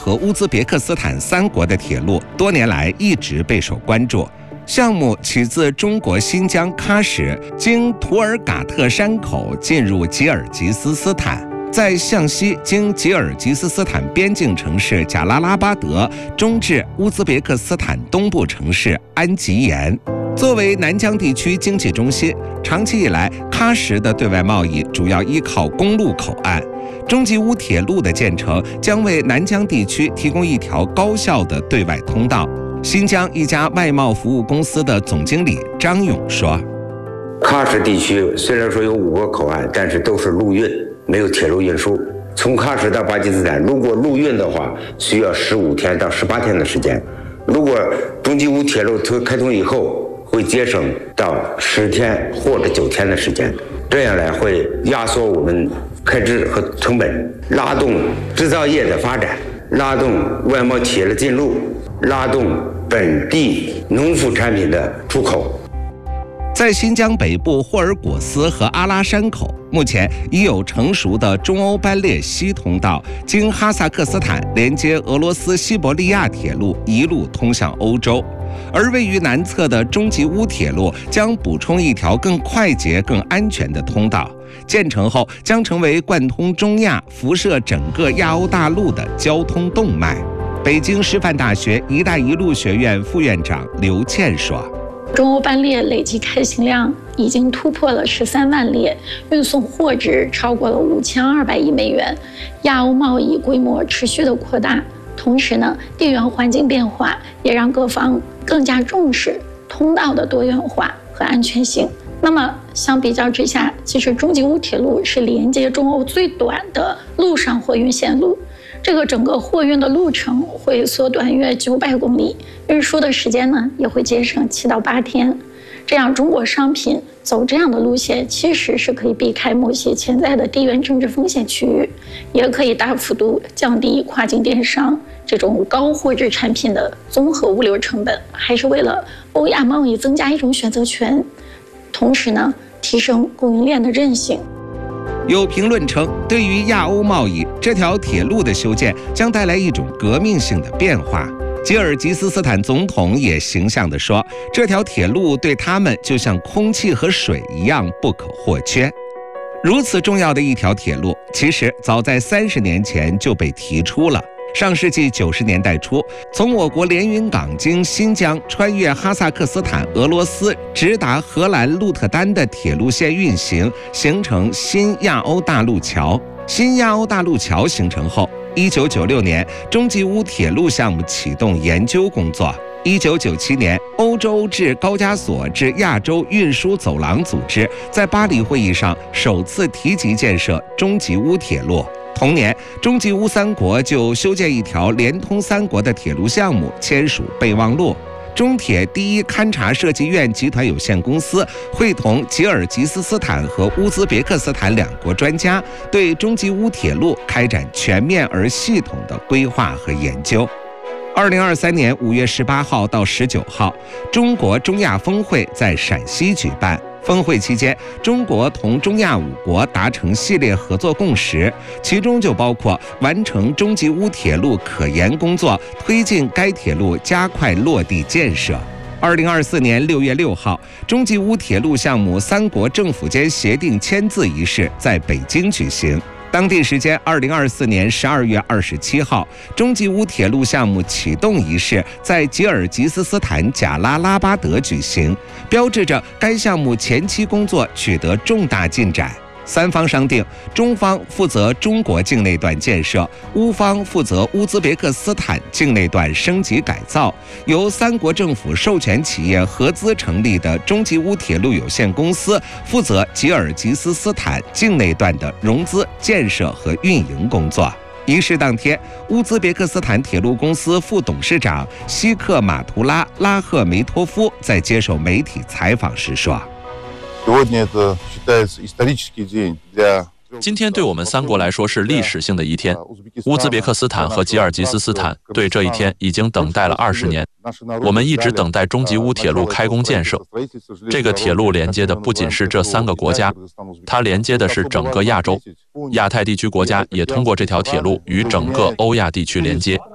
和乌兹别克斯坦3国的铁路多年来一直备受关注。项目起自中国新疆喀什，经图尔嘎特山口进入吉尔吉斯斯坦，在向西经吉尔吉斯斯坦边境城市贾拉拉巴德，中至乌兹别克斯坦东部城市安吉延。作为南疆地区经济中心，长期以来喀什的对外贸易主要依靠公路口岸。中吉乌铁路的建成将为南疆地区提供一条高效的对外通道。新疆一家外贸服务公司的总经理张勇说：“ 喀什地区虽然说有5个口岸，但是都是陆运，没有铁路运输。从喀什到巴基斯坦，如果陆运的话，需要15天到18天的时间；如果中吉乌铁路开通以后，会节省到10天或者9天的时间。这样来会压缩我们开支和成本，拉动制造业的发展，拉动外贸企业的进入，拉动本地农副产品的出口。” 在新疆北部霍尔果斯和阿拉山口，目前已有成熟的中欧班列西通道，经哈萨克斯坦连接俄罗斯西伯利亚铁路，一路通向欧洲。而位于南侧的中吉乌铁路将补充一条更快捷、更安全的通道，建成后将成为贯通中亚、辐射整个亚欧大陆的交通动脉。北京师范大学“一带一路”学院副院长刘倩说：“ 中欧班列累计开行量已经突破了13万列，运送货值超过了5200亿美元，亚欧贸易规模持续的扩大。同时呢，地缘环境变化也让各方更加重视通道的多元化和安全性。那么相比较之下，其实中吉乌铁路是连接中欧最短的陆上货运线路，这个整个货运的路程会缩短约900公里，运输的时间呢也会节省7到8天。这样中国商品走这样的路线，其实是可以避开某些潜在的地缘政治风险区域，也可以大幅度降低跨境电商这种高货质产品的综合物流成本，还是为了欧亚贸易增加一种选择权，同时呢提升供应链的韧性。” 有评论称，对于亚欧贸易，这条铁路的修建将带来一种革命性的变化。吉尔吉斯斯坦总统也形象地说，这条铁路对他们就像空气和水一样不可或缺。如此重要的一条铁路，其实早在30年前就被提出了。上世纪90年代初，从我国连云港经新疆穿越哈萨克斯坦、俄罗斯，直达荷兰鹿特丹的铁路线运行，形成新亚欧大陆桥。新亚欧大陆桥形成后，1996年，中吉乌铁路项目启动研究工作。1997年，欧洲至高加索至亚洲运输走廊组织在巴黎会议上首次提及建设中吉乌铁路。同年，中吉乌3国就修建一条连通3国的铁路项目签署备忘录。中铁第一勘察设计院集团有限公司会同吉尔吉斯斯坦和乌兹别克斯坦2国专家，对中吉乌铁路开展全面而系统的规划和研究。2023年5月18号到19号，中国中亚峰会在陕西举办。峰会期间，中国同中亚5国达成系列合作共识，其中就包括完成中吉乌铁路可研工作，推进该铁路加快落地建设。2024年6月6号，中吉乌铁路项目3国政府间协定签字仪式在北京举行。当地时间2024年12月27号，中吉乌铁路项目启动仪式在吉尔吉斯斯坦贾拉拉巴德举行，标志着该项目前期工作取得重大进展。3方商定，中方负责中国境内段建设，乌方负责乌兹别克斯坦境内段升级改造。由3国政府授权企业合资成立的中吉乌铁路有限公司负责吉尔吉斯斯坦境内段的融资、建设和运营工作。仪式当天，乌兹别克斯坦铁路公司副董事长西克马图拉·拉赫梅托夫在接受媒体采访时说：“ 今天对我们3国来说是历史性的一天。乌兹别克斯坦和吉尔吉斯斯坦对这一天已经等待了20年。我们一直等待中吉乌铁路开工建设。这个铁路连接的不仅是这3个国家，它连接的是整个亚洲。亚太地区国家也通过这条铁路与整个欧亚地区连接。